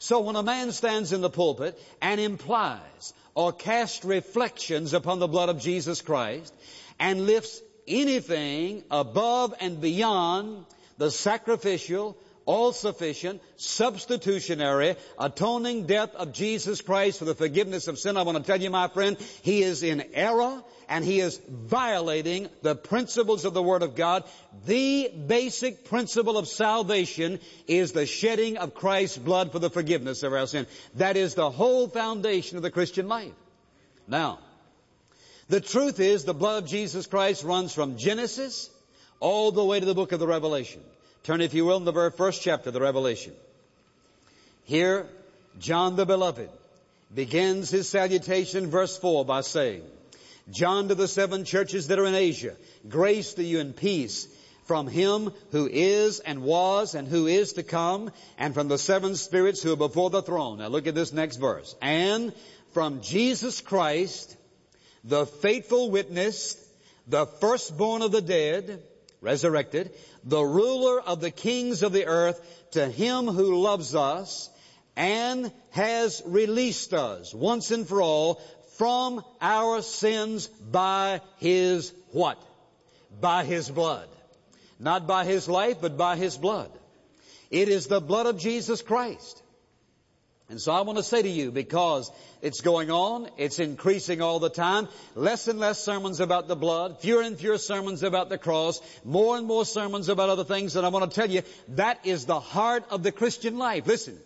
So when a man stands in the pulpit and implies or casts reflections upon the blood of Jesus Christ and lifts anything above and beyond the sacrificial, all-sufficient, substitutionary, atoning death of Jesus Christ for the forgiveness of sin, I want to tell you, my friend, he is in error and he is violating the principles of the Word of God. The basic principle of salvation is the shedding of Christ's blood for the forgiveness of our sin. That is the whole foundation of the Christian life. Now, the truth is the blood of Jesus Christ runs from Genesis all the way to the book of the Revelation. Turn, if you will, in the very first chapter of the Revelation. Here, John the Beloved begins his salutation in verse 4 by saying, John to the 7 churches that are in Asia, grace to you and peace from him who is and was and who is to come, and from the 7 spirits who are before the throne. Now look at this next verse. And from Jesus Christ, the faithful witness, the firstborn of the dead, resurrected, the ruler of the kings of the earth, to him who loves us and has released us once and for all from our sins by his what? By his blood. Not by his life, but by his blood. It is the blood of Jesus Christ. And so I want to say to you, because it's going on, it's increasing all the time, less and less sermons about the blood, fewer and fewer sermons about the cross, more and more sermons about other things, and I want to tell you, that is the heart of the Christian life. Listen,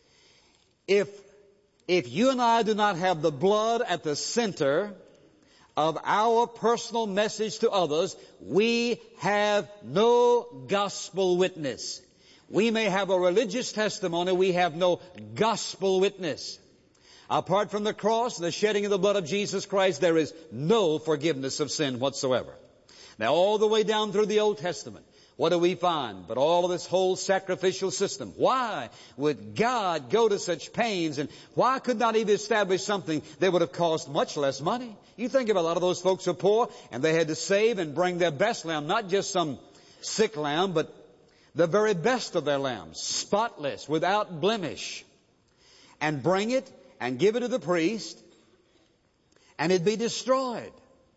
if you and I do not have the blood at the center of our personal message to others, we have no gospel witness. We may have a religious testimony, we have no gospel witness. Apart from the cross, the shedding of the blood of Jesus Christ, there is no forgiveness of sin whatsoever. Now, all the way down through the Old Testament, what do we find? But all of this whole sacrificial system. Why would God go to such pains, and why could not He establish something that would have cost much less money? You think about a lot of those folks who are poor, and they had to save and bring their best lamb, not just some sick lamb, but the very best of their lambs, spotless, without blemish, and bring it and give it to the priest, and it'd be destroyed.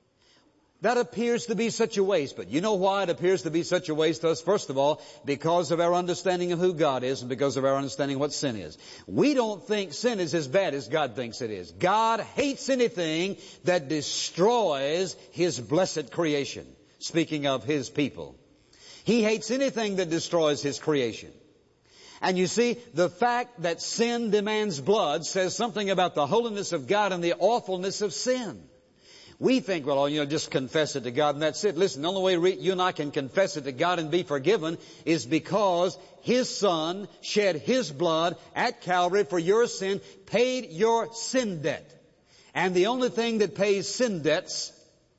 That appears to be such a waste. But you know why it appears to be such a waste to us? First of all, because of our understanding of who God is and because of our understanding of what sin is. We don't think sin is as bad as God thinks it is. God hates anything that destroys His blessed creation. Speaking of His people. He hates anything that destroys His creation. And you see, the fact that sin demands blood says something about the holiness of God and the awfulness of sin. We think, well, just confess it to God and that's it. Listen, the only way you and I can confess it to God and be forgiven is because His Son shed His blood at Calvary for your sin, paid your sin debt. And the only thing that pays sin debts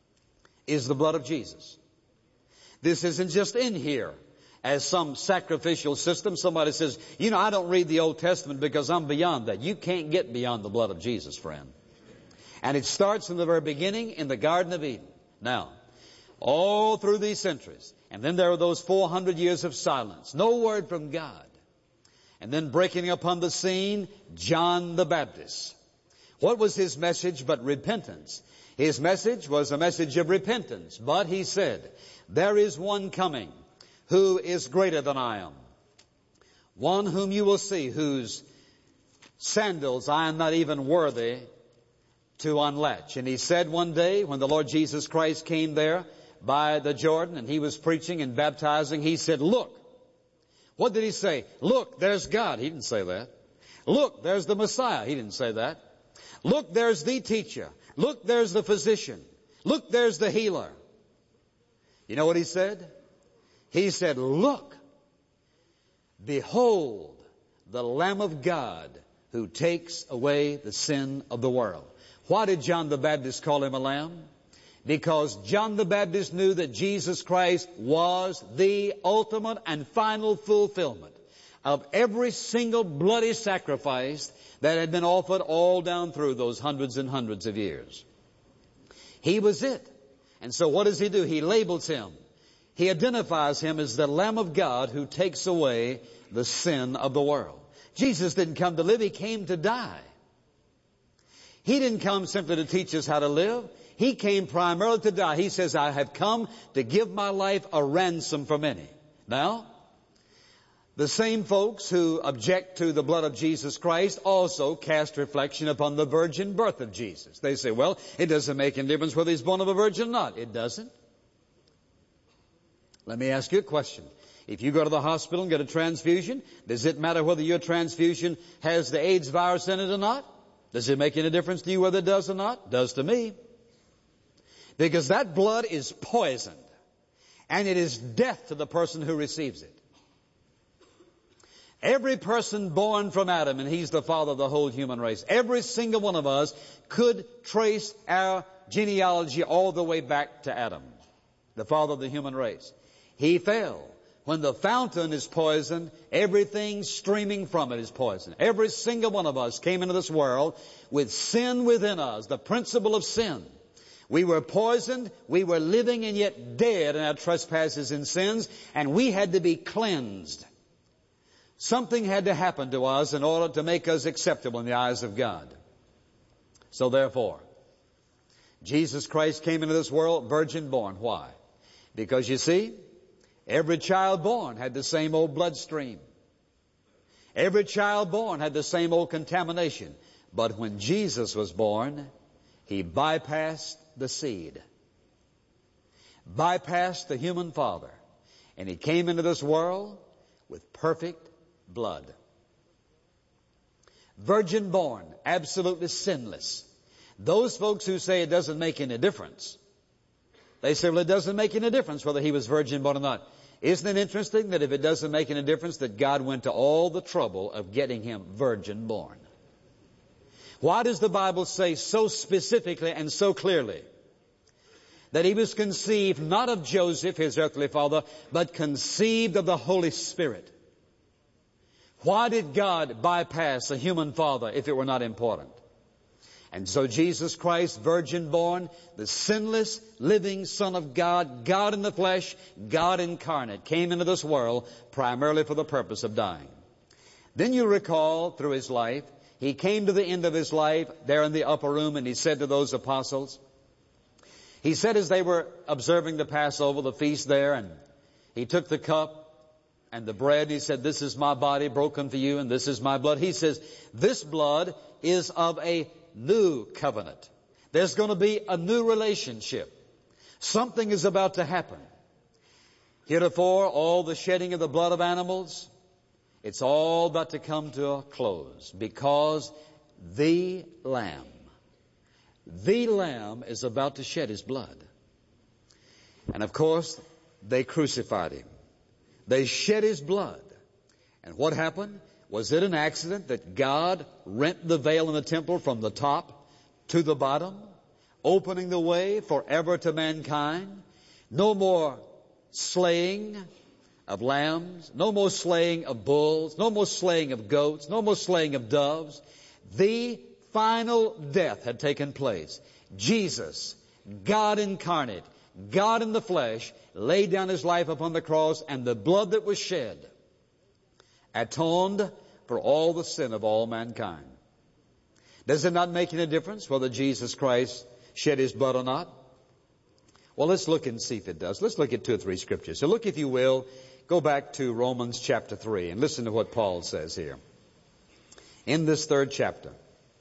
is the blood of Jesus. This isn't just in here as some sacrificial system. Somebody says, I don't read the Old Testament because I'm beyond that. You can't get beyond the blood of Jesus, friend. And it starts from the very beginning in the Garden of Eden. Now, all through these centuries, and then there are those 400 years of silence, no word from God. And then breaking upon the scene, John the Baptist. What was his message but repentance? His message was a message of repentance. But he said, there is one coming who is greater than I am. One whom you will see, whose sandals I am not even worthy to unlatch. And he said one day when the Lord Jesus Christ came there by the Jordan and He was preaching and baptizing, He said, look. What did He say? Look, there's God. He didn't say that. Look, there's the Messiah. He didn't say that. Look, there's the teacher. Look, there's the physician. Look, there's the healer. You know what He said? He said, look, behold, the Lamb of God who takes away the sin of the world. Why did John the Baptist call Him a lamb? Because John the Baptist knew that Jesus Christ was the ultimate and final fulfillment of every single bloody sacrifice that had been offered all down through those hundreds and hundreds of years. He was it. And so what does He do? He labels Him. He identifies Him as the Lamb of God who takes away the sin of the world. Jesus didn't come to live, He came to die. He didn't come simply to teach us how to live. He came primarily to die. He says, I have come to give my life a ransom for many. Now, the same folks who object to the blood of Jesus Christ also cast reflection upon the virgin birth of Jesus. They say, well, it doesn't make any difference whether He's born of a virgin or not. It doesn't. Let me ask you a question. If you go to the hospital and get a transfusion, does it matter whether your transfusion has the AIDS virus in it or not? Does it make any difference to you whether it does or not? It does to me. Because that blood is poisoned. And it is death to the person who receives it. Every person born from Adam, and he's the father of the whole human race, every single one of us could trace our genealogy all the way back to Adam, the father of the human race. He fell. When the fountain is poisoned, everything streaming from it is poisoned. Every single one of us came into this world with sin within us, the principle of sin. We were poisoned, we were living and yet dead in our trespasses and sins, and we had to be cleansed. Something had to happen to us in order to make us acceptable in the eyes of God. So therefore, Jesus Christ came into this world virgin born. Why? Because you see, every child born had the same old bloodstream. Every child born had the same old contamination. But when Jesus was born, He bypassed the seed, bypassed the human father, and He came into this world with perfect blood. Virgin born, absolutely sinless. Those folks who say it doesn't make any difference, they say, well, it doesn't make any difference whether He was virgin born or not. Isn't it interesting that if it doesn't make any difference, that God went to all the trouble of getting Him virgin born? Why does the Bible say so specifically and so clearly that He was conceived not of Joseph, His earthly father, but conceived of the Holy Spirit? Why did God bypass a human father if it were not important? And so Jesus Christ, virgin born, the sinless, living Son of God, God in the flesh, God incarnate, came into this world primarily for the purpose of dying. Then you recall through His life, He came to the end of His life there in the upper room, and He said to those apostles, He said as they were observing the Passover, the feast there, and He took the cup and the bread, He said, this is my body broken for you, and this is my blood. He says, this blood is of a new covenant. There's going to be a new relationship. Something is about to happen. Heretofore, all the shedding of the blood of animals, it's all about to come to a close, because the Lamb is about to shed His blood. And of course, they crucified Him. They shed His blood. And what happened? Was it an accident that God rent the veil in the temple from the top to the bottom, opening the way forever to mankind? No more slaying of lambs, no more slaying of bulls, no more slaying of goats, no more slaying of doves. The final death had taken place. Jesus, God incarnate, God in the flesh, laid down His life upon the cross, and the blood that was shed atoned for all the sin of all mankind. Does it not make any difference whether Jesus Christ shed His blood or not? Well, let's look and see if it does. Let's look at 2 or 3 scriptures. So look, if you will, go back to Romans chapter 3 and listen to what Paul says here. In this 3rd chapter,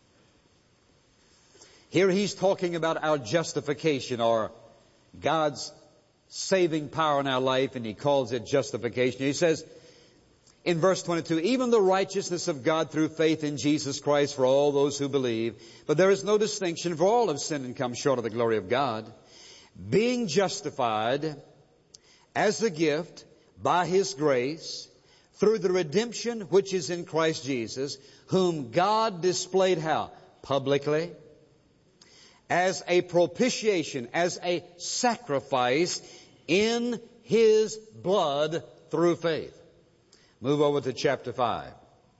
here he's talking about our justification, or God's saving power in our life, and he calls it justification. He says in verse 22, even the righteousness of God through faith in Jesus Christ for all those who believe, but there is no distinction, for all have sinned and come short of the glory of God, being justified as a gift by His grace through the redemption which is in Christ Jesus, whom God displayed how? Publicly, as a propitiation, as a sacrifice in His blood through faith. Move over to chapter 5.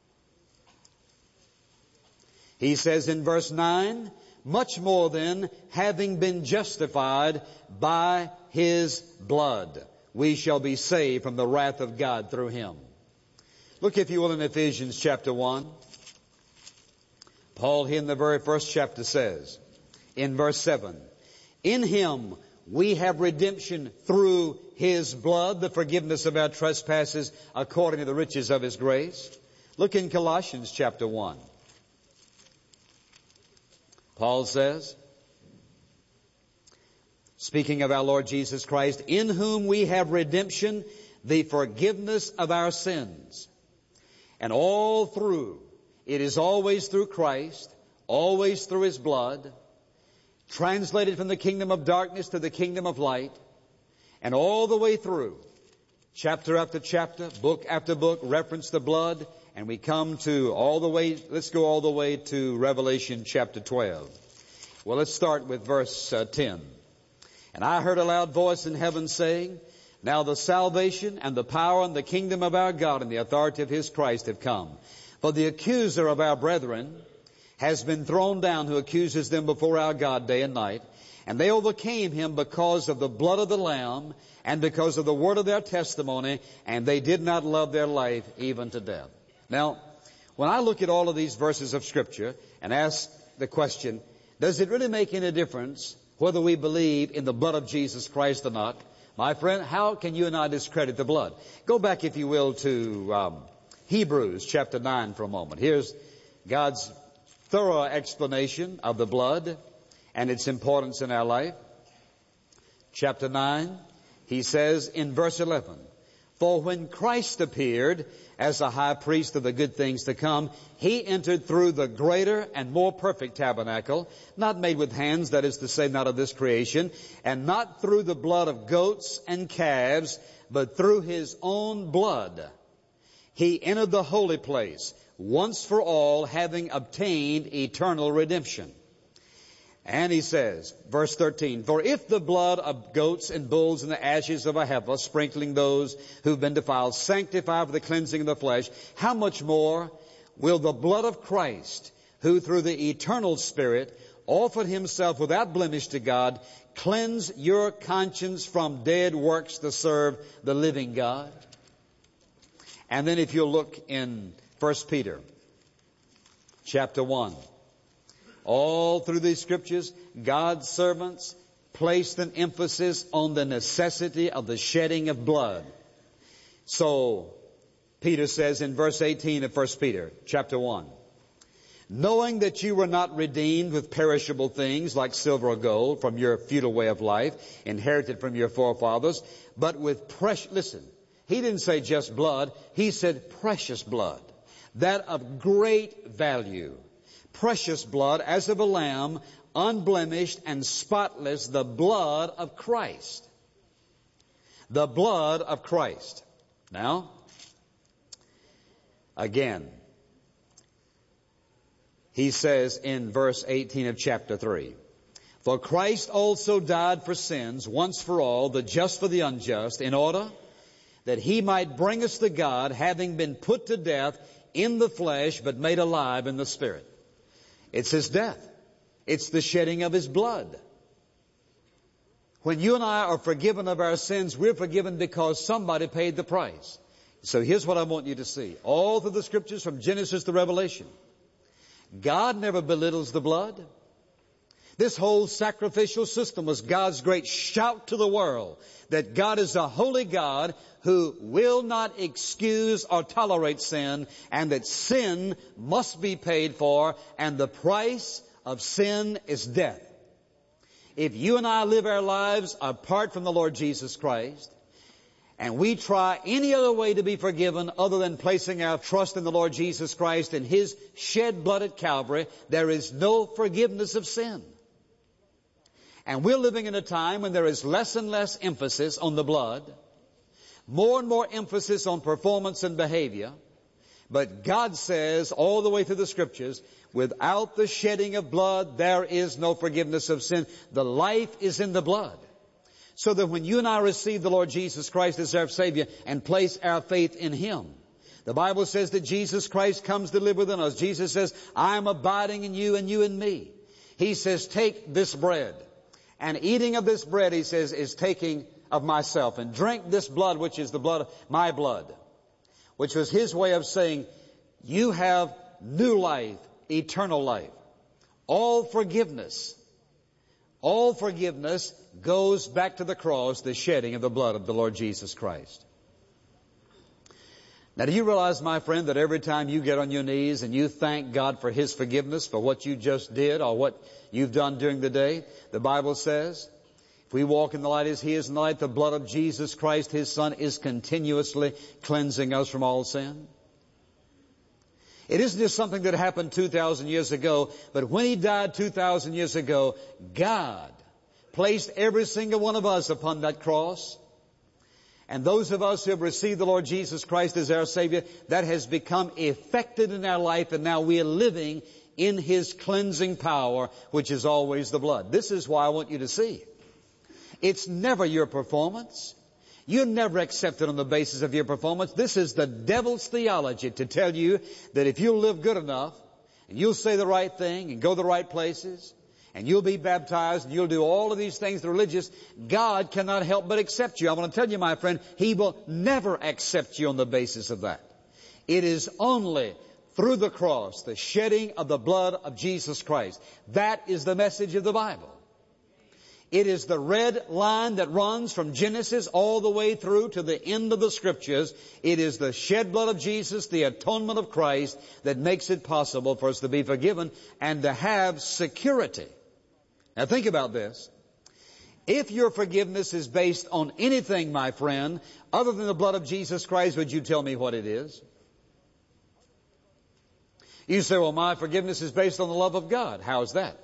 He says in verse 9, much more then, having been justified by His blood, we shall be saved from the wrath of God through Him. Look, if you will, in Ephesians chapter 1. Paul here in the very first chapter says, in verse 7, in Him we have redemption through His blood, the forgiveness of our trespasses according to the riches of His grace. Look in Colossians chapter 1. Paul says, speaking of our Lord Jesus Christ, in whom we have redemption, the forgiveness of our sins. And all through, it is always through Christ, always through His blood, translated from the kingdom of darkness to the kingdom of light, and all the way through, chapter after chapter, book after book, reference the blood, and we come to let's go all the way to Revelation chapter 12. Well, let's start with verse 10. And I heard a loud voice in heaven saying, now the salvation and the power and the kingdom of our God and the authority of His Christ have come. For the accuser of our brethren has been thrown down, who accuses them before our God day and night. And they overcame him because of the blood of the Lamb and because of the word of their testimony, and they did not love their life even to death. Now, when I look at all of these verses of Scripture and ask the question, does it really make any difference whether we believe in the blood of Jesus Christ or not? My friend, how can you and I discredit the blood? Go back, if you will, to Hebrews chapter 9 for a moment. Here's God's thorough explanation of the blood and its importance in our life. Chapter 9, he says in verse 11, for when Christ appeared as a high priest of the good things to come, He entered through the greater and more perfect tabernacle, not made with hands, that is to say, not of this creation, and not through the blood of goats and calves, but through His own blood. He entered the holy place, once for all, having obtained eternal redemption. And he says, verse 13, for if the blood of goats and bulls and the ashes of a heifer, sprinkling those who've been defiled, sanctify for the cleansing of the flesh, how much more will the blood of Christ, who through the eternal Spirit offered Himself without blemish to God, cleanse your conscience from dead works to serve the living God? And then if you'll look in 1 Peter chapter 1, all through these Scriptures, God's servants placed an emphasis on the necessity of the shedding of blood. So, Peter says in verse 18 of 1 Peter chapter 1, knowing that you were not redeemed with perishable things like silver or gold from your futile way of life, inherited from your forefathers, but with precious, listen, he didn't say just blood, he said precious blood, that of great value. Precious blood as of a lamb, unblemished and spotless, the blood of Christ. The blood of Christ. Now, again, he says in verse 18 of chapter 3, for Christ also died for sins once for all, the just for the unjust, in order that He might bring us to God, having been put to death in the flesh, but made alive in the Spirit. It's His death. It's the shedding of His blood. When you and I are forgiven of our sins, we're forgiven because somebody paid the price. So here's what I want you to see. All through the Scriptures from Genesis to Revelation, God never belittles the blood. This whole sacrificial system was God's great shout to the world that God is a holy God who will not excuse or tolerate sin, and that sin must be paid for, and the price of sin is death. If you and I live our lives apart from the Lord Jesus Christ, and we try any other way to be forgiven other than placing our trust in the Lord Jesus Christ and His shed blood at Calvary, there is no forgiveness of sin. And we're living in a time when there is less and less emphasis on the blood, more and more emphasis on performance and behavior. But God says all the way through the Scriptures, without the shedding of blood, there is no forgiveness of sin. The life is in the blood. So that when you and I receive the Lord Jesus Christ as our Savior and place our faith in Him, the Bible says that Jesus Christ comes to live within us. Jesus says, I am abiding in you and you in me. He says, take this bread. And eating of this bread, He says, is taking of myself. And drink this blood, which is the blood of my blood. which was His way of saying, you have new life, eternal life. All forgiveness goes back to the cross, the shedding of the blood of the Lord Jesus Christ. Now, do you realize, my friend, that every time you get on your knees and you thank God for His forgiveness for what you just did or what you've done during the day, the Bible says, if we walk in the light as He is in the light, the blood of Jesus Christ, His Son, is continuously cleansing us from all sin. It isn't just something that happened 2,000 years ago, but when He died 2,000 years ago, God placed every single one of us upon that cross. And those of us who have received the Lord Jesus Christ as our Savior, that has become effective in our life, and now we are living in His cleansing power, which is always the blood. This is why I want you to see. It's never your performance. You're never accepted on the basis of your performance. This is the devil's theology to tell you that if you'll live good enough, and you'll say the right thing, and go the right places, and you'll be baptized, and you'll do all of these things, the religious, God cannot help but accept you. I want to tell you, my friend, He will never accept you on the basis of that. It is only through the cross, the shedding of the blood of Jesus Christ. That is the message of the Bible. It is the red line that runs from Genesis all the way through to the end of the Scriptures. It is the shed blood of Jesus, the atonement of Christ, that makes it possible for us to be forgiven and to have security. Now think about this. If your forgiveness is based on anything, my friend, other than the blood of Jesus Christ, would you tell me what it is? You say, well, my forgiveness is based on the love of God. How is that?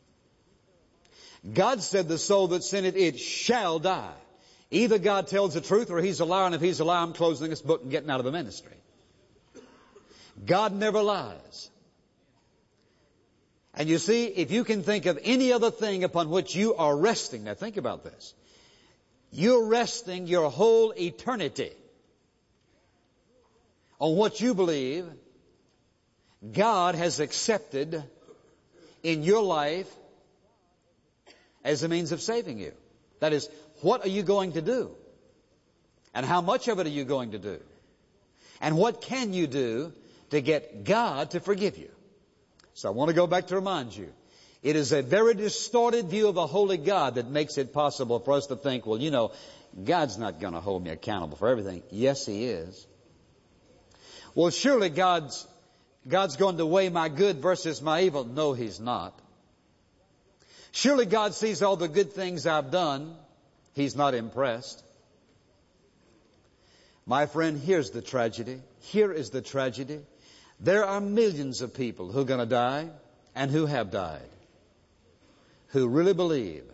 God said the soul that sinneth, it shall die. Either God tells the truth or He's a liar, and if He's a liar, I'm closing this book and getting out of the ministry. God never lies. And you see, if you can think of any other thing upon which you are resting, now think about this. You're resting your whole eternity on what you believe God has accepted in your life as a means of saving you. That is, what are you going to do? And how much of it are you going to do? And what can you do to get God to forgive you? So I want to go back to remind you, it is a very distorted view of a holy God that makes it possible for us to think, well, you know, God's not going to hold me accountable for everything. Yes, He is. Well, surely God's going to weigh my good versus my evil. No, He's not. Surely God sees all the good things I've done. He's not impressed. My friend, here's the tragedy. Here is the tragedy. There are millions of people who are going to die and who have died, who really believe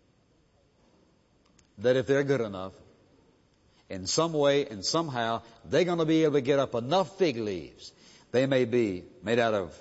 that if they're good enough, in some way and somehow, they're going to be able to get up enough fig leaves. They may be made out of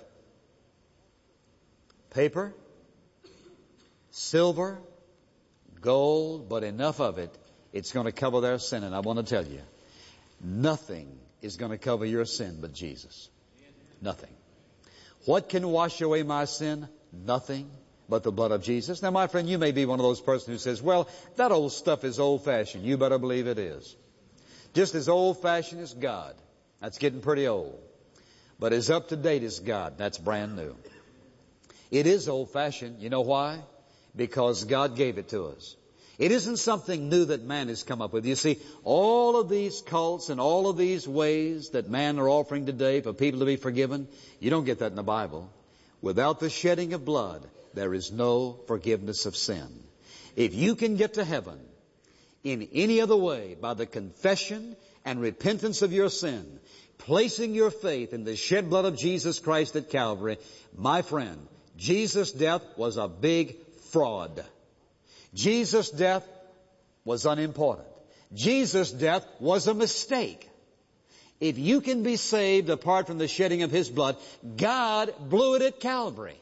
paper, silver, gold, but enough of it, it's going to cover their sin. And I want to tell you, nothing is going to cover your sin but Jesus. Nothing. What can wash away my sin? Nothing but the blood of Jesus. Now, my friend, you may be one of those persons who says, well, that old stuff is old-fashioned. You better believe it is. Just as old-fashioned as God. That's getting pretty old. But as up-to-date as God. That's brand new. It is old-fashioned. You know why? Because God gave it to us. It isn't something new that man has come up with. You see, all of these cults and all of these ways that man are offering today for people to be forgiven, you don't get that in the Bible. Without the shedding of blood, there is no forgiveness of sin. If you can get to heaven in any other way, by the confession and repentance of your sin, placing your faith in the shed blood of Jesus Christ at Calvary, my friend, Jesus' death was a big fraud. Jesus' death was unimportant. Jesus' death was a mistake. If you can be saved apart from the shedding of His blood, God blew it at Calvary.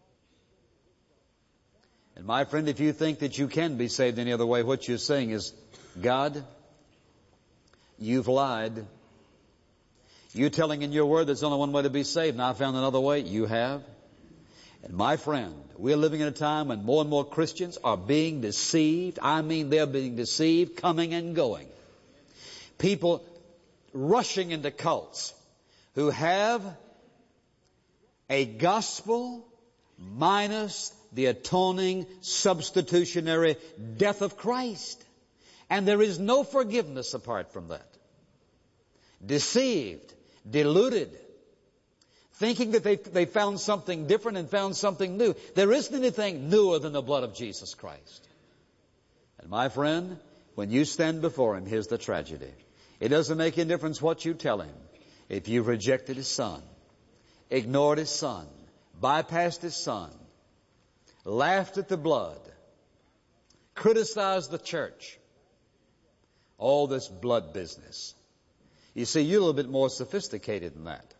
And my friend, if you think that you can be saved any other way, what you're saying is, God, you've lied. You're telling in your word there's only one way to be saved, and I found another way. You have. And my friend, we're living in a time when more and more Christians are being deceived. I mean, they're being deceived, coming and going. People rushing into cults who have a gospel minus the atoning, substitutionary death of Christ. And there is no forgiveness apart from that. Deceived, deluded, thinking that they found something different and found something new. There isn't anything newer than the blood of Jesus Christ. And my friend, when you stand before Him, here's the tragedy. It doesn't make any difference what you tell Him. If you've rejected His Son, ignored His Son, bypassed His Son, laughed at the blood, criticized the church, all this blood business. You see, you're a little bit more sophisticated than that.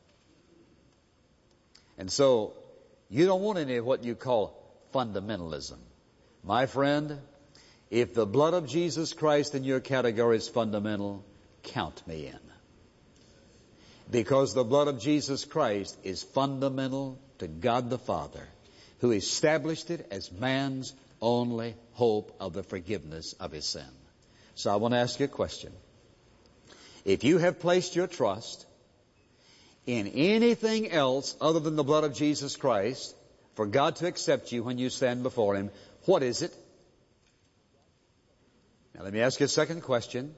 And so, you don't want any of what you call fundamentalism. My friend, if the blood of Jesus Christ in your category is fundamental, count me in. Because the blood of Jesus Christ is fundamental to God the Father, who established it as man's only hope of the forgiveness of his sin. So I want to ask you a question. If you have placed your trust in anything else other than the blood of Jesus Christ for God to accept you when you stand before Him, what is it? Now let me ask you a second question.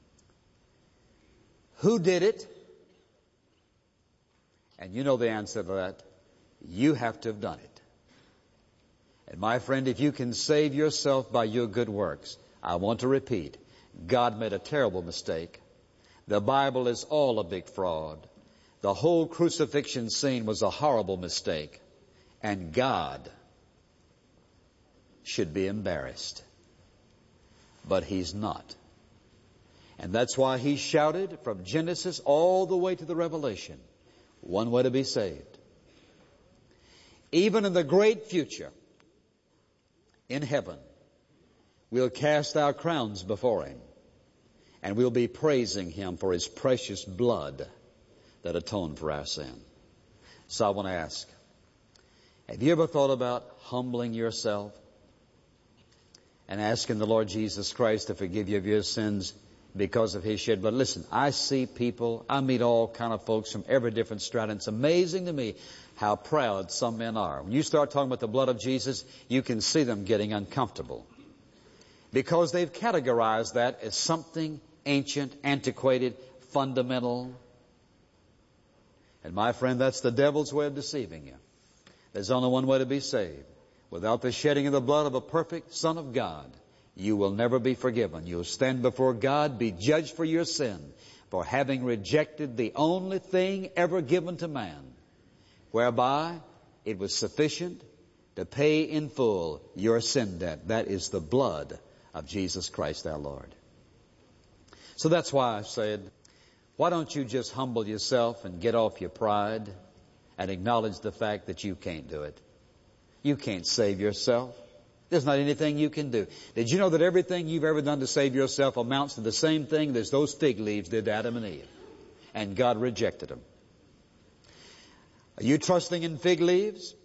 Who did it? And you know the answer to that. You have to have done it. And my friend, if you can save yourself by your good works, I want to repeat, God made a terrible mistake. The Bible is all a big fraud. The whole crucifixion scene was a horrible mistake. And God should be embarrassed. But He's not. And that's why He shouted from Genesis all the way to the Revelation, one way to be saved. Even in the great future, in heaven, we'll cast our crowns before Him, and we'll be praising Him for His precious blood that atoned for our sin. So I want to ask, have you ever thought about humbling yourself and asking the Lord Jesus Christ to forgive you of your sins because of His shed blood? Listen, I see people, I meet all kind of folks from every different strata, and it's amazing to me how proud some men are. When you start talking about the blood of Jesus, you can see them getting uncomfortable because they've categorized that as something ancient, antiquated, fundamental. And my friend, that's the devil's way of deceiving you. There's only one way to be saved. Without the shedding of the blood of a perfect Son of God, you will never be forgiven. You'll stand before God, be judged for your sin, for having rejected the only thing ever given to man, whereby it was sufficient to pay in full your sin debt. That is the blood of Jesus Christ our Lord. So that's why I said, why don't you just humble yourself and get off your pride and acknowledge the fact that you can't do it. You can't save yourself. There's not anything you can do. Did you know that everything you've ever done to save yourself amounts to the same thing as those fig leaves did to Adam and Eve? And God rejected them. Are you trusting in fig leaves?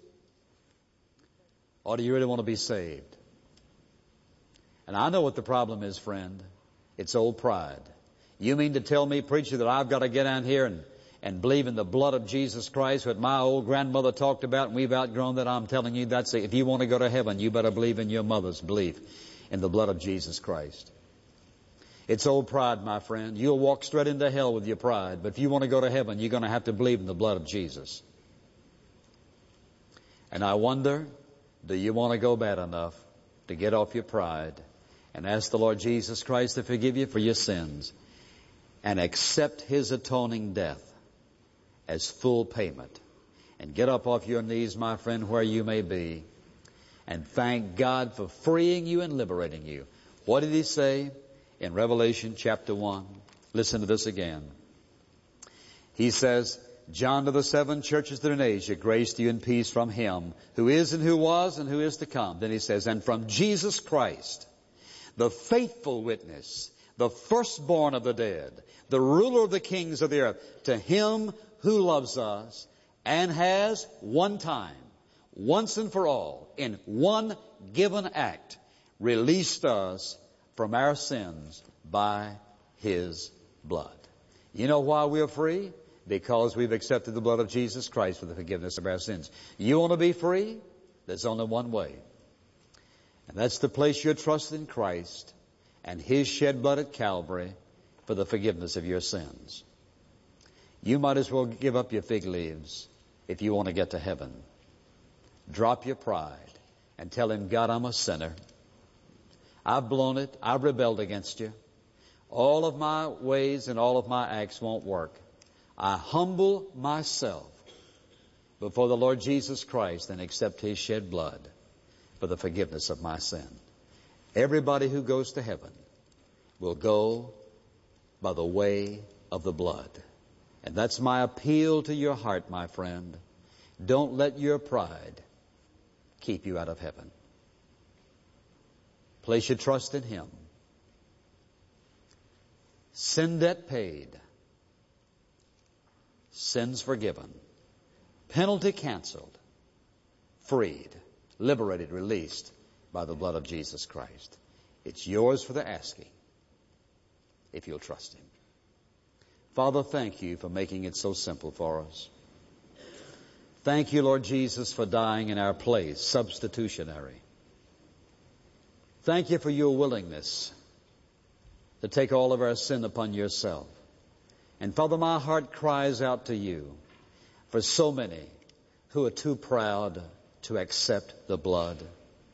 Or do you really want to be saved? And I know what the problem is, friend. It's old pride. You mean to tell me, preacher, that I've got to get down here and believe in the blood of Jesus Christ, what my old grandmother talked about, and we've outgrown that? I'm telling you, that's it. If you want to go to heaven, you better believe in your mother's belief in the blood of Jesus Christ. It's old pride, my friend. You'll walk straight into hell with your pride, but if you want to go to heaven, you're going to have to believe in the blood of Jesus. And I wonder, do you want to go bad enough to get off your pride and ask the Lord Jesus Christ to forgive you for your sins and accept His atoning death as full payment? And get up off your knees, my friend, where you may be, and thank God for freeing you and liberating you. What did He say in Revelation chapter 1? Listen to this again. He says, John to the 7 churches that are in Asia, grace to you and peace from Him who is and who was and who is to come. Then He says, and from Jesus Christ, the faithful witness, the firstborn of the dead, the ruler of the kings of the earth, to Him who loves us and has one time, once and for all, in one given act, released us from our sins by His blood. You know why we're free? Because we've accepted the blood of Jesus Christ for the forgiveness of our sins. You want to be free? There's only one way. And that's to place your trust in Christ and His shed blood at Calvary for the forgiveness of your sins. You might as well give up your fig leaves if you want to get to heaven. Drop your pride and tell Him, God, I'm a sinner. I've blown it. I've rebelled against you. All of my ways and all of my acts won't work. I humble myself before the Lord Jesus Christ and accept His shed blood for the forgiveness of my sin. Everybody who goes to heaven will go by the way of the blood. And that's my appeal to your heart, my friend. Don't let your pride keep you out of heaven. Place your trust in Him. Sin debt paid. Sins forgiven. Penalty canceled. Freed. Liberated, released by the blood of Jesus Christ. It's yours for the asking if you'll trust Him. Father, thank You for making it so simple for us. Thank You, Lord Jesus, for dying in our place, substitutionary. Thank You for Your willingness to take all of our sin upon Yourself. And Father, my heart cries out to You for so many who are too proud to accept the blood,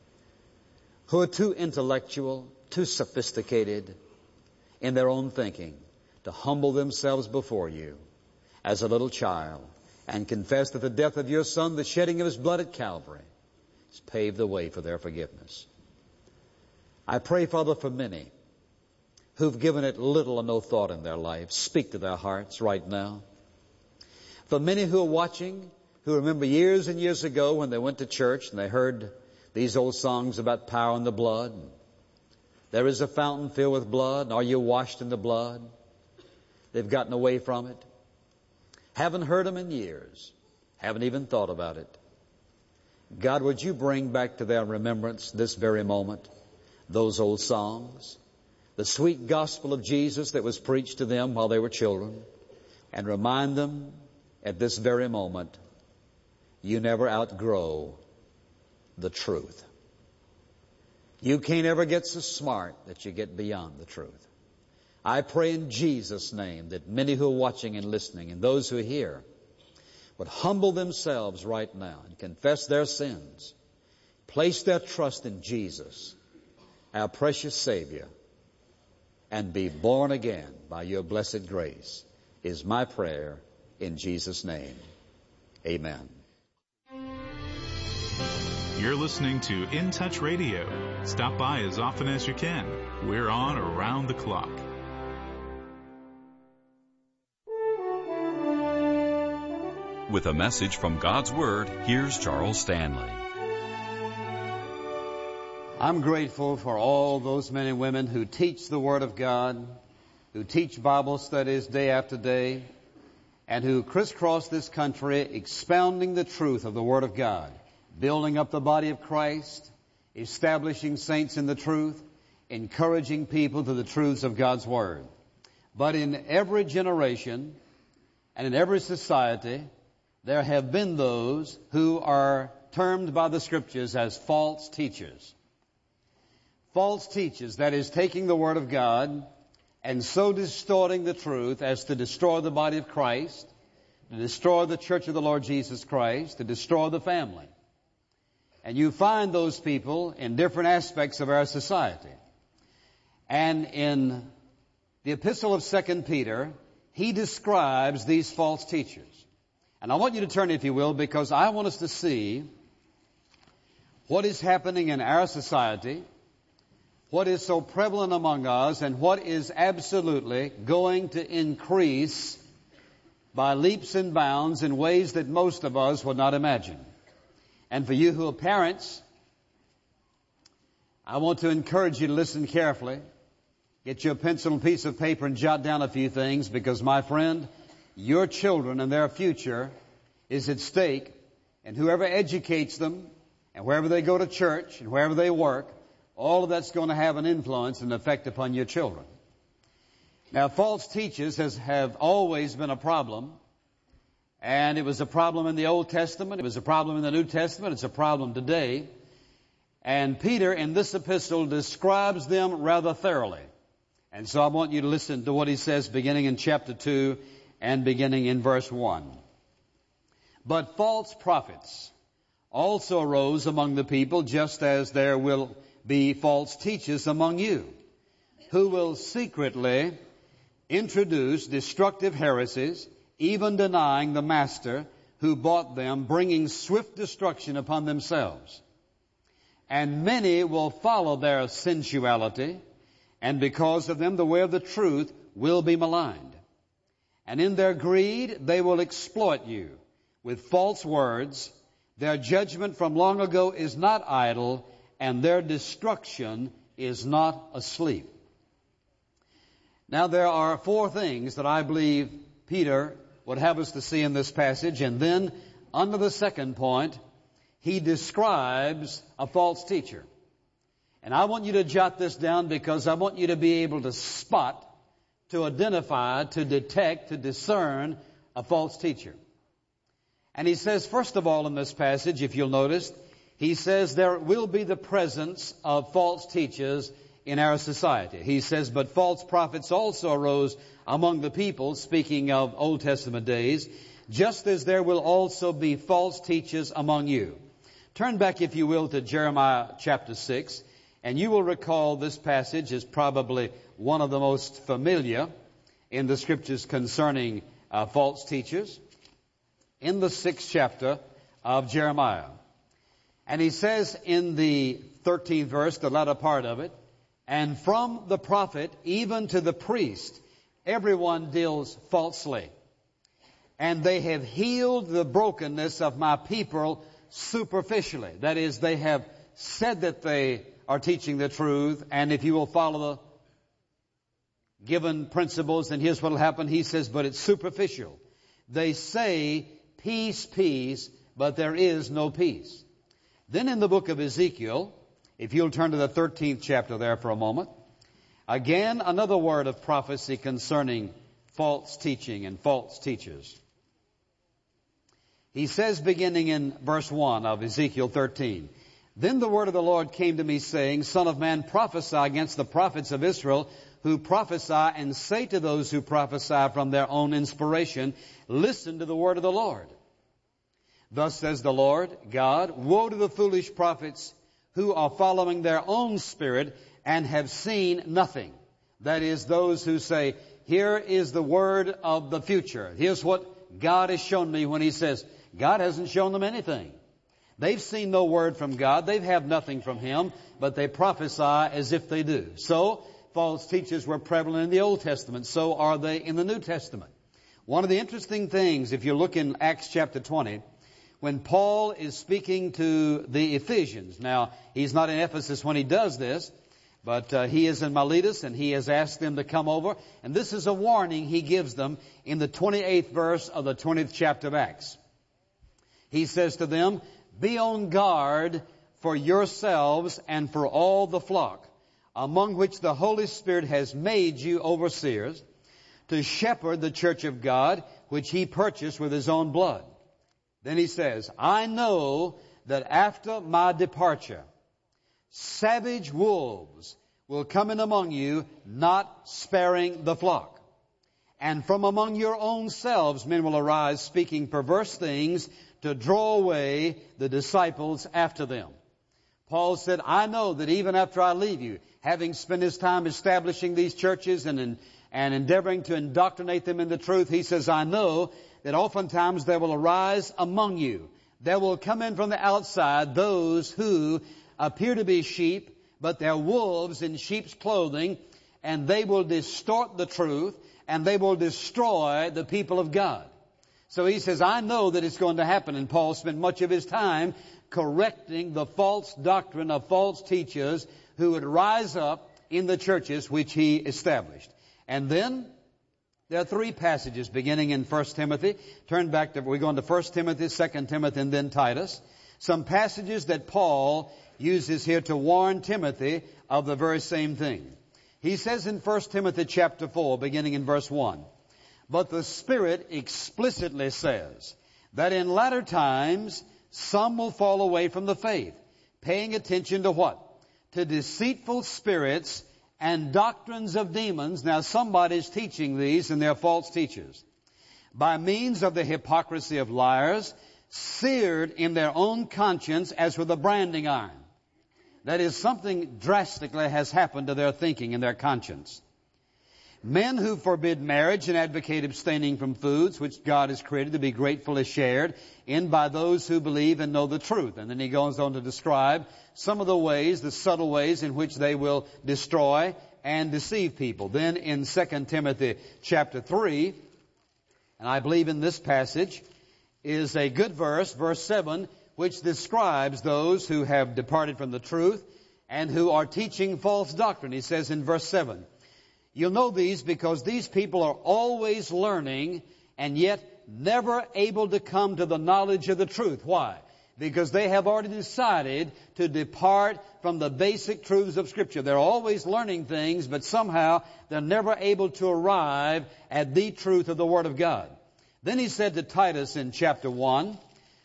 who are too intellectual, too sophisticated in their own thinking to humble themselves before You as a little child and confess that the death of Your Son, the shedding of His blood at Calvary, has paved the way for their forgiveness. I pray, Father, for many who've given it little or no thought in their life. Speak to their hearts right now. For many who are watching, who remember years and years ago when they went to church and they heard these old songs about power in the blood. There is a fountain filled with blood. Are you washed in the blood? They've gotten away from it. Haven't heard them in years. Haven't even thought about it. God, would You bring back to their remembrance this very moment those old songs, the sweet gospel of Jesus that was preached to them while they were children, and remind them at this very moment, you never outgrow the truth. You can't ever get so smart that you get beyond the truth. I pray in Jesus' name that many who are watching and listening and those who hear would humble themselves right now and confess their sins, place their trust in Jesus, our precious Savior, and be born again by Your blessed grace, is my prayer in Jesus' name. Amen. You're listening to In Touch Radio. Stop by as often as you can. We're on around the clock. With a message from God's Word, here's Charles Stanley. I'm grateful for all those men and women who teach the Word of God, who teach Bible studies day after day, and who crisscross this country expounding the truth of the Word of God, building up the body of Christ, establishing saints in the truth, encouraging people to the truths of God's Word. But in every generation and in every society, there have been those who are termed by the Scriptures as false teachers. False teachers, that is, taking the Word of God and so distorting the truth as to destroy the body of Christ, to destroy the church of the Lord Jesus Christ, to destroy the family. And you find those people in different aspects of our society. And in the epistle of 2 Peter, he describes these false teachers. And I want you to turn, if you will, because I want us to see what is happening in our society, what is so prevalent among us, and what is absolutely going to increase by leaps and bounds in ways that most of us would not imagine. And for you who are parents, I want to encourage you to listen carefully. Get you a pencil and piece of paper and jot down a few things, because, my friend, your children and their future is at stake, and whoever educates them, and wherever they go to church, and wherever they work, all of that's going to have an influence and effect upon your children. Now, false teachers have always been a problem. And it was a problem in the Old Testament. It was a problem in the New Testament. It's a problem today. And Peter, in this epistle, describes them rather thoroughly. And so I want you to listen to what he says beginning in chapter 2 and beginning in verse 1. But false prophets also arose among the people, just as there will be false teachers among you, who will secretly introduce destructive heresies, even denying the master who bought them, bringing swift destruction upon themselves. And many will follow their sensuality, and because of them the way of the truth will be maligned. And in their greed they will exploit you with false words. Their judgment from long ago is not idle, and their destruction is not asleep. Now there are 4 things that I believe Peter would have us to see in this passage, and then under the second point, he describes a false teacher. And I want you to jot this down because I want you to be able to spot, to identify, to detect, to discern a false teacher. And he says, first of all in this passage, if you'll notice, he says there will be the presence of false teachers in our society. He says, but false prophets also arose among the people, speaking of Old Testament days, just as there will also be false teachers among you. Turn back, if you will, to Jeremiah chapter 6, and you will recall this passage is probably one of the most familiar in the Scriptures concerning false teachers. In the 6th chapter of Jeremiah. And he says in the 13th verse, the latter part of it, and from the prophet even to the priest, everyone deals falsely. And they have healed the brokenness of my people superficially. That is, they have said that they are teaching the truth, and if you will follow the given principles, then here's what will happen. He says, but it's superficial. They say, peace, peace, but there is no peace. Then in the book of Ezekiel, if you'll turn to the 13th chapter there for a moment, again another word of prophecy concerning false teaching and false teachers. He says, beginning in verse 1 of Ezekiel 13, then the word of the Lord came to me, saying, Son of man, prophesy against the prophets of Israel, who prophesy, and say to those who prophesy from their own inspiration, listen to the word of the Lord. Thus says the Lord God, woe to the foolish prophets who are following their own spirit and have seen nothing. That is, those who say, here is the word of the future. Here's what God has shown me, when he says, God hasn't shown them anything. They've seen no word from God. They've had nothing from him, but they prophesy as if they do. So, false teachers were prevalent in the Old Testament. So are they in the New Testament. One of the interesting things, if you look in Acts chapter 20, when Paul is speaking to the Ephesians. Now, he's not in Ephesus when he does this, but he is in Miletus, and he has asked them to come over. And this is a warning he gives them in the 28th verse of the 20th chapter of Acts. He says to them, be on guard for yourselves and for all the flock, among which the Holy Spirit has made you overseers, to shepherd the church of God, which he purchased with his own blood. Then he says, I know that after my departure, savage wolves will come in among you, not sparing the flock. And from among your own selves men will arise, speaking perverse things, to draw away the disciples after them. Paul said, I know that even after I leave you, having spent his time establishing these churches and endeavoring to indoctrinate them in the truth, he says, I know that oftentimes there will arise among you, there will come in from the outside those who appear to be sheep, but they're wolves in sheep's clothing, and they will distort the truth, and they will destroy the people of God. So he says, I know that it's going to happen. And Paul spent much of his time correcting the false doctrine of false teachers who would rise up in the churches which he established. And then there are 3 passages beginning in 1 Timothy. Turn back to, we're going to 1 Timothy, 2 Timothy, and then Titus. Some passages that Paul uses here to warn Timothy of the very same thing. He says in 1 Timothy chapter 4, beginning in verse 1, "But the Spirit explicitly says that in latter times some will fall away from the faith, paying attention to what? To deceitful spirits and doctrines of demons." Now somebody's teaching these, and they're false teachers. "By means of the hypocrisy of liars, seared in their own conscience as with a branding iron." That is, something drastically has happened to their thinking and their conscience. "Men who forbid marriage and advocate abstaining from foods which God has created to be gratefully shared in by those who believe and know the truth." And then he goes on to describe some of the ways, the subtle ways in which they will destroy and deceive people. Then in 2 Timothy chapter 3, and I believe in this passage, is a good verse, verse 7, which describes those who have departed from the truth and who are teaching false doctrine. He says in verse 7, "You'll know these because these people are always learning and yet never able to come to the knowledge of the truth." Why? Because they have already decided to depart from the basic truths of Scripture. They're always learning things, but somehow they're never able to arrive at the truth of the Word of God. Then he said to Titus in chapter 1,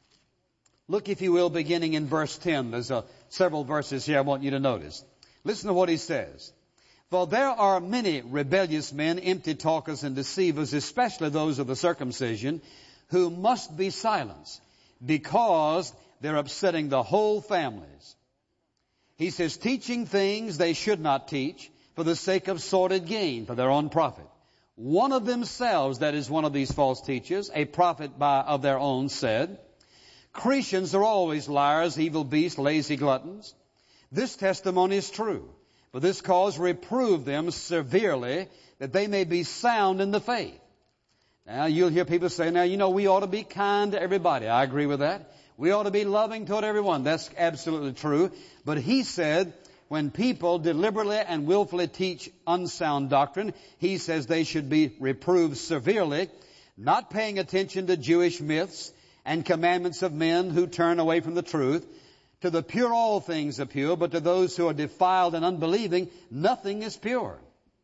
look, if you will, beginning in verse 10. There's several verses here I want you to notice. Listen to what he says. "For there are many rebellious men, empty talkers and deceivers, especially those of the circumcision, who must be silenced, because they're upsetting the whole families." He says, teaching things they should not teach for the sake of sordid gain, for their own profit. One of themselves, that is one of these false teachers, a prophet of their own, said, "Cretans are always liars, evil beasts, lazy gluttons. This testimony is true. For this cause reprove them severely, that they may be sound in the faith." Now you'll hear people say, now, we ought to be kind to everybody. I agree with that. We ought to be loving toward everyone. That's absolutely true. But he said, when people deliberately and willfully teach unsound doctrine, he says they should be reproved severely, not paying attention to Jewish myths and commandments of men who turn away from the truth. To the pure all things are pure, but to those who are defiled and unbelieving, nothing is pure.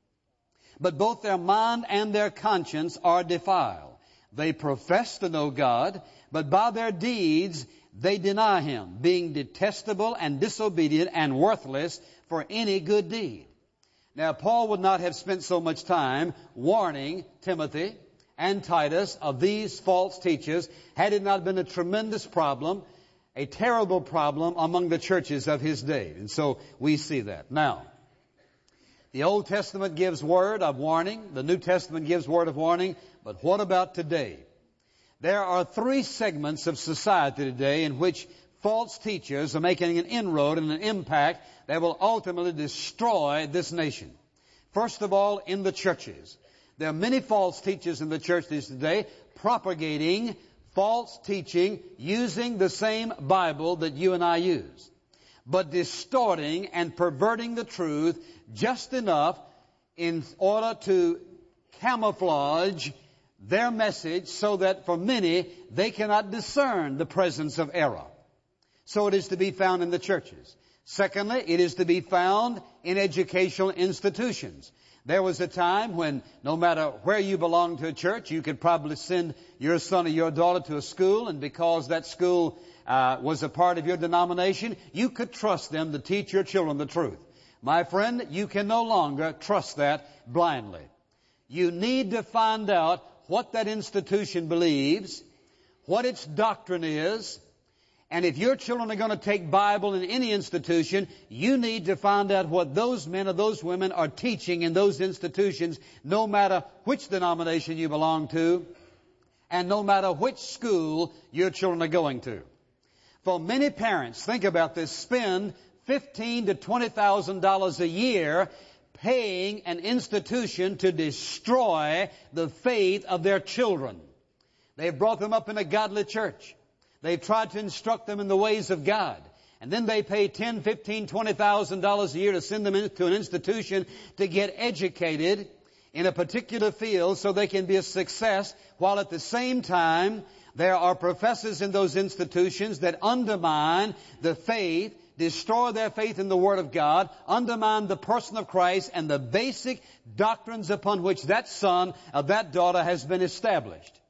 But both their mind and their conscience are defiled. They profess to know God, but by their deeds they deny Him, being detestable and disobedient and worthless for any good deed. Now, Paul would not have spent so much time warning Timothy and Titus of these false teachers had it not been a tremendous problem, a terrible problem among the churches of his day. And so we see that. Now, the Old Testament gives word of warning. The New Testament gives word of warning. But what about today? There are three segments of society today in which false teachers are making an inroad and an impact that will ultimately destroy this nation. First of all, in the churches. There are many false teachers in the churches today propagating false teaching using the same Bible that you and I use, but distorting and perverting the truth just enough in order to camouflage their message so that for many they cannot discern the presence of error. So it is to be found in the churches. Secondly, it is to be found in educational institutions. There was a time when no matter where you belonged to a church, you could probably send your son or your daughter to a school, and because that school was a part of your denomination, you could trust them to teach your children the truth. My friend, you can no longer trust that blindly. You need to find out what that institution believes, what its doctrine is, and if your children are going to take Bible in any institution, you need to find out what those men or those women are teaching in those institutions, no matter which denomination you belong to, and no matter which school your children are going to. For many parents, think about this, spend $15,000 to $20,000 a year paying an institution to destroy the faith of their children. They've brought them up in a godly church. They've tried to instruct them in the ways of God. And then they pay $10,000, $15,000, $20,000 a year to send them into an institution to get educated in a particular field so they can be a success, while at the same time there are professors in those institutions that undermine the faith destroy their faith in the Word of God, undermine the person of Christ and the basic doctrines upon which that son or that daughter has been established.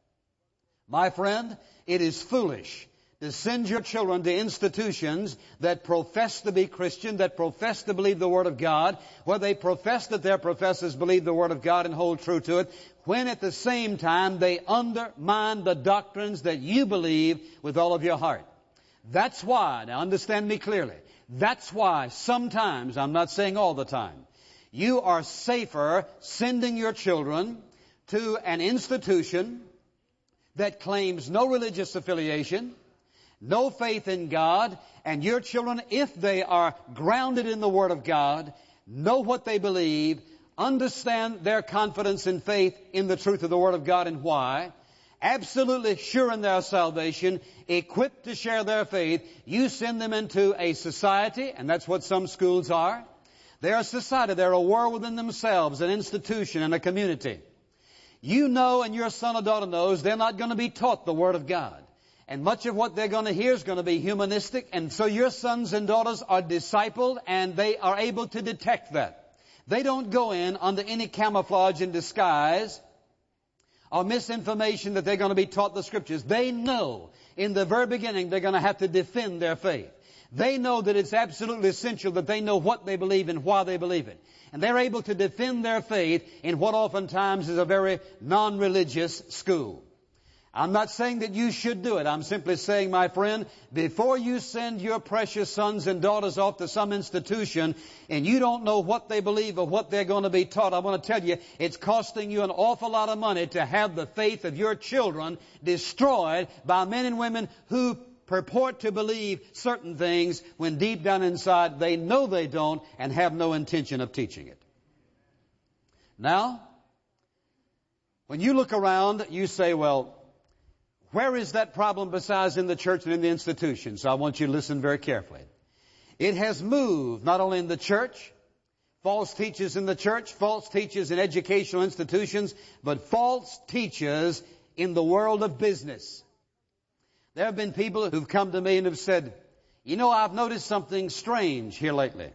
My friend, it is foolish to send your children to institutions that profess to be Christian, that profess to believe the Word of God, where they profess that their professors believe the Word of God and hold true to it, when at the same time they undermine the doctrines that you believe with all of your heart. That's why, now understand me clearly, that's why sometimes, I'm not saying all the time, you are safer sending your children to an institution that claims no religious affiliation, no faith in God, and your children, if they are grounded in the Word of God, know what they believe, understand their confidence and faith in the truth of the Word of God and why, absolutely sure in their salvation, equipped to share their faith, you send them into a society, and that's what some schools are. They're a society, they're a world within themselves, an institution and a community. You know, and your son or daughter knows, they're not going to be taught the Word of God. And much of what they're going to hear is going to be humanistic. And so your sons and daughters are discipled, and they are able to detect that. They don't go in under any camouflage and disguise or misinformation that they're going to be taught the Scriptures. They know in the very beginning they're going to have to defend their faith. They know that it's absolutely essential that they know what they believe and why they believe it. And they're able to defend their faith in what oftentimes is a very non-religious school. I'm not saying that you should do it. I'm simply saying, my friend, before you send your precious sons and daughters off to some institution and you don't know what they believe or what they're going to be taught, I want to tell you, it's costing you an awful lot of money to have the faith of your children destroyed by men and women who purport to believe certain things when deep down inside they know they don't and have no intention of teaching it. Now, when you look around, you say, well, where is that problem besides in the church and in the institution? So I want you to listen very carefully. It has moved not only in the church, false teachers in the church, false teachers in educational institutions, but false teachers in the world of business. There have been people who've come to me and have said, you know, I've noticed something strange here lately.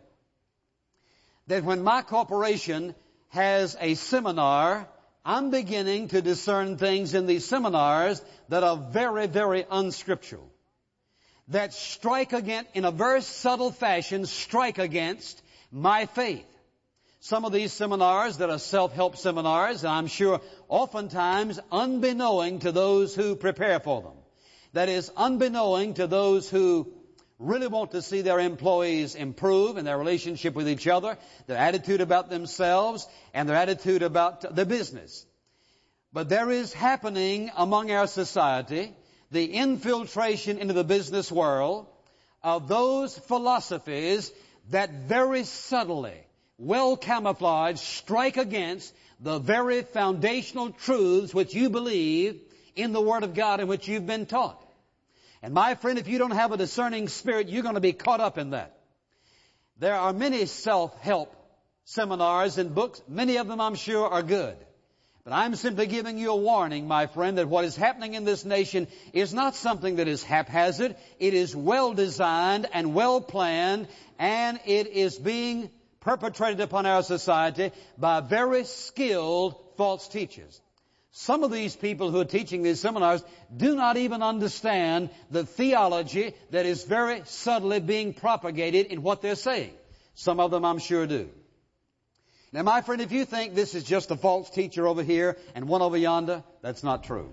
That when my corporation has a seminar, I'm beginning to discern things in these seminars that are very, very unscriptural. That strike against, in a very subtle fashion, strike against my faith. Some of these seminars that are self-help seminars, and I'm sure oftentimes unbeknown to those who prepare for them. That is, unbeknown to those who really want to see their employees improve in their relationship with each other, their attitude about themselves, and their attitude about the business. But there is happening among our society the infiltration into the business world of those philosophies that very subtly, well camouflaged, strike against the very foundational truths which you believe in the Word of God and which you've been taught. And my friend, if you don't have a discerning spirit, you're going to be caught up in that. There are many self-help seminars and books. Many of them, I'm sure, are good. But I'm simply giving you a warning, my friend, that what is happening in this nation is not something that is haphazard. It is well designed and well planned, and it is being perpetrated upon our society by very skilled false teachers. Some of these people who are teaching these seminars do not even understand the theology that is very subtly being propagated in what they're saying. Some of them, I'm sure, do. Now, my friend, if you think this is just a false teacher over here and one over yonder, that's not true.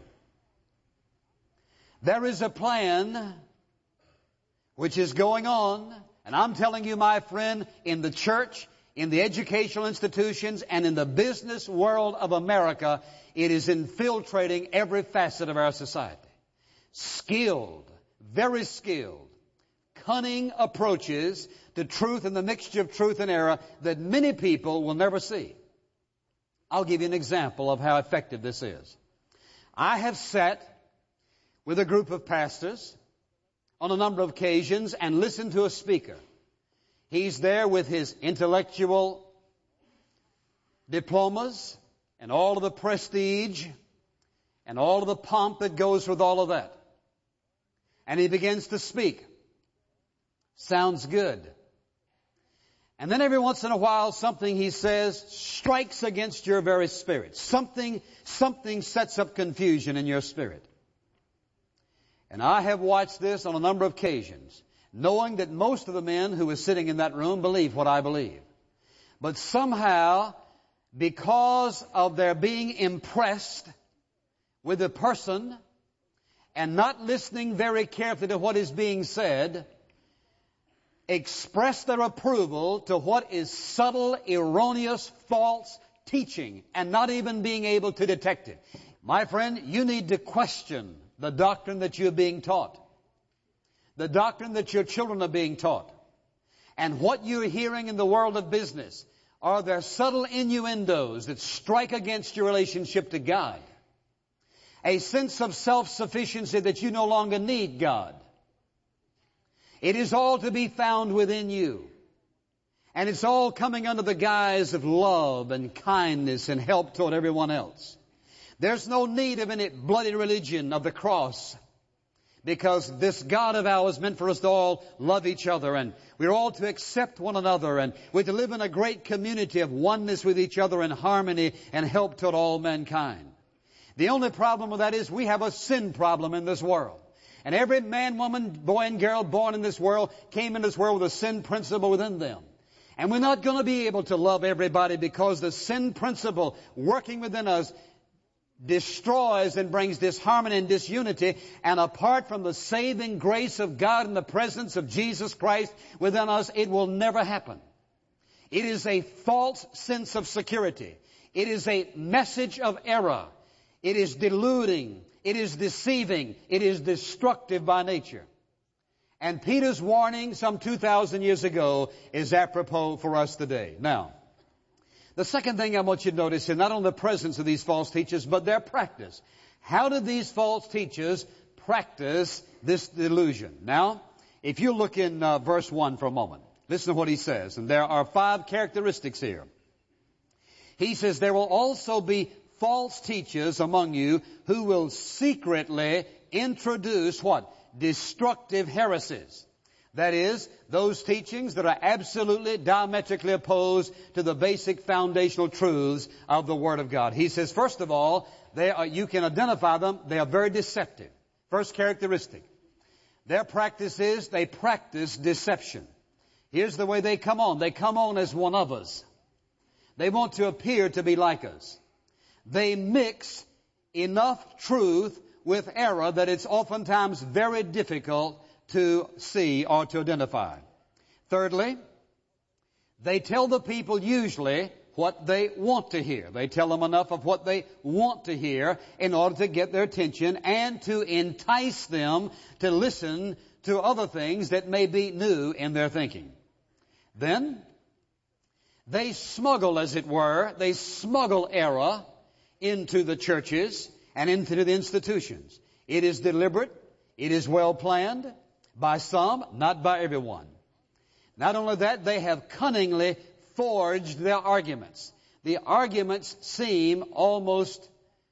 There is a plan which is going on, and I'm telling you, my friend, in the church, in the educational institutions, and in the business world of America, it is infiltrating every facet of our society. Skilled, very skilled, cunning approaches to truth and the mixture of truth and error that many people will never see. I'll give you an example of how effective this is. I have sat with a group of pastors on a number of occasions and listened to a speaker. He's there with his intellectual diplomas and all of the prestige and all of the pomp that goes with all of that. And he begins to speak. Sounds good. And then every once in a while, something he says strikes against your very spirit. Something sets up confusion in your spirit. And I have watched this on a number of occasions, knowing that most of the men who were sitting in that room believe what I believe. But somehow, because of their being impressed with the person and not listening very carefully to what is being said, express their approval to what is subtle, erroneous, false teaching and not even being able to detect it. My friend, you need to question the doctrine that you're being taught, the doctrine that your children are being taught, and what you're hearing in the world of business. Are there subtle innuendos that strike against your relationship to God? A sense of self-sufficiency that you no longer need God. It is all to be found within you. And it's all coming under the guise of love and kindness and help toward everyone else. There's no need of any bloody religion of the cross, because this God of ours meant for us to all love each other, and we're all to accept one another, and we're to live in a great community of oneness with each other in harmony and help toward all mankind. The only problem with that is we have a sin problem in this world. And every man, woman, boy, and girl born in this world came in this world with a sin principle within them. And we're not going to be able to love everybody because the sin principle working within us destroys and brings disharmony and disunity. And apart from the saving grace of God and the presence of Jesus Christ within us, it will never happen. It is a false sense of security. It is a message of error. It is deluding. It is deceiving. It is destructive by nature. And Peter's warning some 2,000 years ago is apropos for us today. Now, the second thing I want you to notice is not only the presence of these false teachers, but their practice. How did these false teachers practice this delusion? Now, if you look in verse 1 for a moment, listen to what he says. And there are 5 characteristics here. He says, there will also be false teachers among you who will secretly introduce what? Destructive heresies. That is, those teachings that are absolutely diametrically opposed to the basic foundational truths of the Word of God. He says, first of all, you can identify them. They are very deceptive. First characteristic. Their practice is they practice deception. Here's the way they come on. They come on as one of us. They want to appear to be like us. They mix enough truth with error that it's oftentimes very difficult to see or to identify. Thirdly, they tell the people usually what they want to hear. They tell them enough of what they want to hear in order to get their attention and to entice them to listen to other things that may be new in their thinking. Then, they smuggle, as it were, they smuggle error into the churches and into the institutions. It is deliberate. It is well planned by some, not by everyone. Not only that, they have cunningly forged their arguments. The arguments seem almost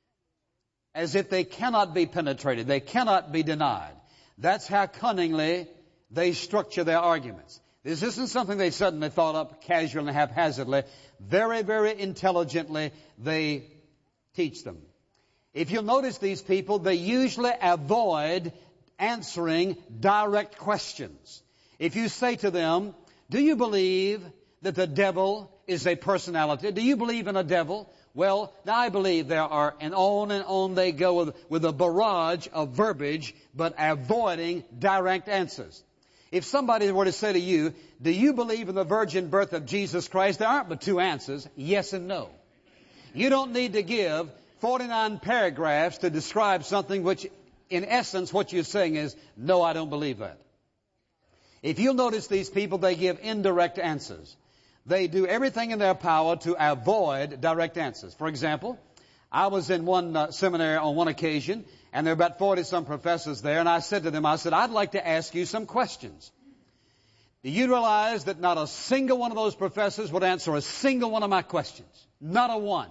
as if they cannot be penetrated. They cannot be denied. That's how cunningly they structure their arguments. This isn't something they suddenly thought up casually and haphazardly. Very, very intelligently they teach them. If you'll notice these people, they usually avoid answering direct questions. If you say to them, do you believe that the devil is a personality? Do you believe in a devil? Well, now I believe there are, and on they go with a barrage of verbiage, but avoiding direct answers. If somebody were to say to you, do you believe in the virgin birth of Jesus Christ? There aren't but 2 answers, yes and no. You don't need to give 49 paragraphs to describe something which, in essence, what you're saying is, no, I don't believe that. If you'll notice these people, they give indirect answers. They do everything in their power to avoid direct answers. For example, I was in one seminary on one occasion, and there were about 40-some professors there, and I said to them, I'd like to ask you some questions. Do you realize that not a single one of those professors would answer a single one of my questions? Not a one.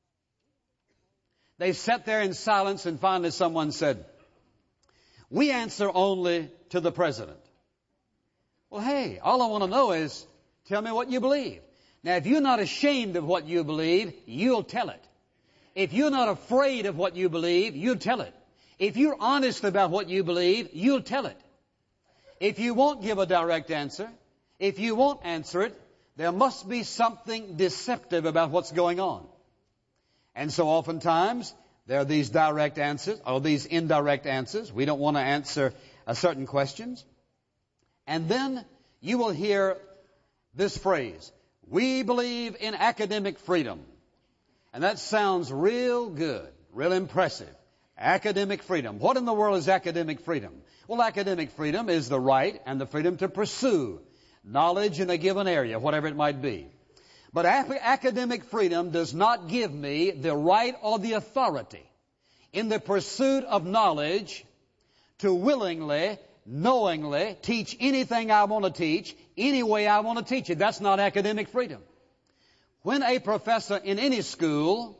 They sat there in silence, and finally someone said, we answer only to the president. Well, hey, all I want to know is, tell me what you believe. Now, if you're not ashamed of what you believe, you'll tell it. If you're not afraid of what you believe, you'll tell it. If you're honest about what you believe, you'll tell it. If you won't give a direct answer, if you won't answer it, there must be something deceptive about what's going on. And so oftentimes, there are these direct answers or these indirect answers. We don't want to answer certain questions. And then you will hear this phrase, we believe in academic freedom. And that sounds real good, real impressive. Academic freedom. What in the world is academic freedom? Well, academic freedom is the right and the freedom to pursue knowledge in a given area, whatever it might be. But academic freedom does not give me the right or the authority in the pursuit of knowledge to willingly, knowingly teach anything I want to teach, any way I want to teach it. That's not academic freedom. When a professor in any school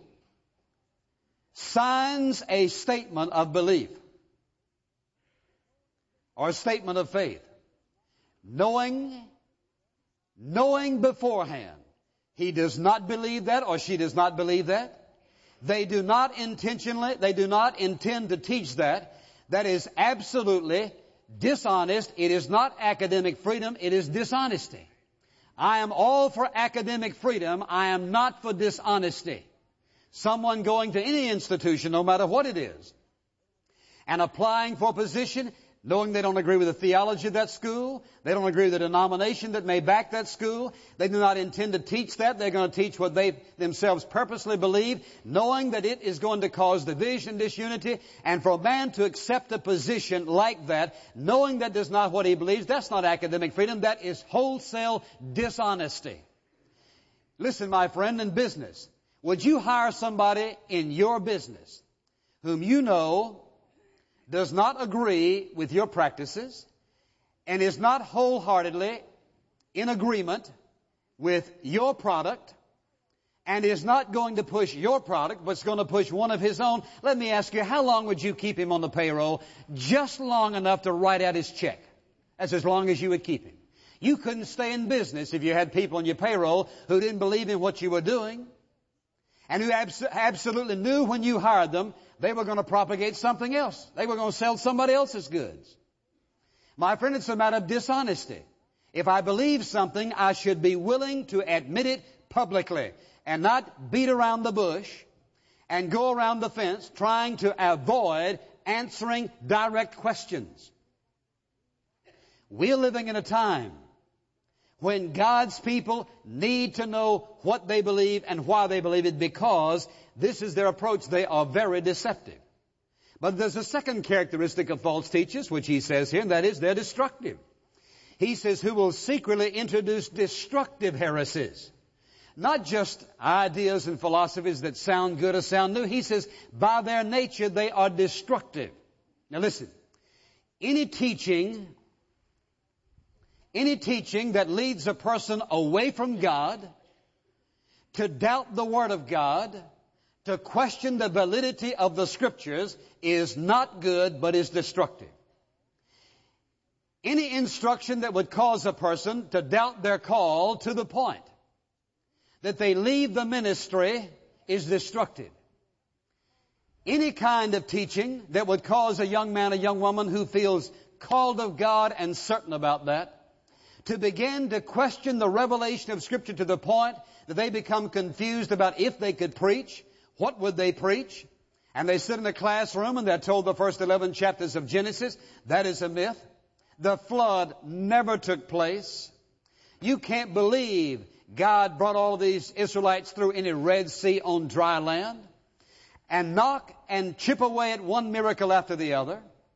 signs a statement of belief or a statement of faith, knowing beforehand he does not believe that or she does not believe that, they do not intend to teach that. That is absolutely dishonest. It is not academic freedom. It is dishonesty. I am all for academic freedom. I am not for dishonesty. Someone going to any institution, no matter what it is, and applying for a position, knowing they don't agree with the theology of that school, they don't agree with the denomination that may back that school, they do not intend to teach that, they're going to teach what they themselves purposely believe, knowing that it is going to cause division, disunity, and for a man to accept a position like that, knowing that is not what he believes, that's not academic freedom, that is wholesale dishonesty. Listen, my friend, in business, would you hire somebody in your business whom you know does not agree with your practices and is not wholeheartedly in agreement with your product and is not going to push your product but is going to push one of his own? Let me ask you, how long would you keep him on the payroll? Just long enough to write out his check. That's as long as you would keep him. You couldn't stay in business if you had people on your payroll who didn't believe in what you were doing and who absolutely knew when you hired them they were going to propagate something else. They were going to sell somebody else's goods. My friend, it's a matter of dishonesty. If I believe something, I should be willing to admit it publicly and not beat around the bush and go around the fence trying to avoid answering direct questions. We're living in a time when God's people need to know what they believe and why they believe it, because this is their approach. They are very deceptive. But there's a second characteristic of false teachers, which he says here, and that is they're destructive. He says, who will secretly introduce destructive heresies. Not just ideas and philosophies that sound good or sound new. He says, by their nature, they are destructive. Now listen, any teaching that leads a person away from God, to doubt the Word of God, to question the validity of the Scriptures is not good, but is destructive. Any instruction that would cause a person to doubt their call to the point that they leave the ministry is destructive. Any kind of teaching that would cause a young man, a young woman who feels called of God and certain about that, to begin to question the revelation of Scripture to the point that they become confused about if they could preach, what would they preach? And they sit in a classroom and they're told the first 11 chapters of Genesis. That is a myth. The flood never took place. You can't believe God brought all of these Israelites through any Red Sea on dry land and knock and chip away at one miracle after the other.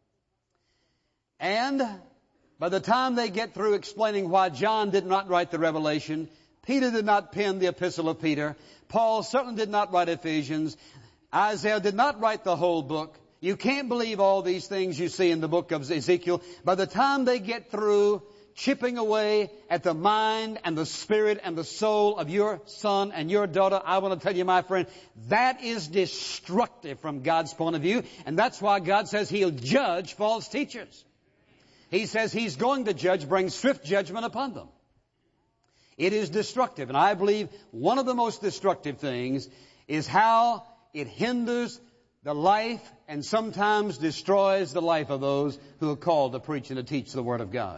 And by the time they get through explaining why John did not write the Revelation, Peter did not pen the Epistle of Peter, Paul certainly did not write Ephesians, Isaiah did not write the whole book. You can't believe all these things you see in the book of Ezekiel. By the time they get through chipping away at the mind and the spirit and the soul of your son and your daughter, I want to tell you, my friend, that is destructive from God's point of view. And that's why God says He'll judge false teachers. He says He's going to judge, bring swift judgment upon them. It is destructive. And I believe one of the most destructive things is how it hinders the life and sometimes destroys the life of those who are called to preach and to teach the Word of God.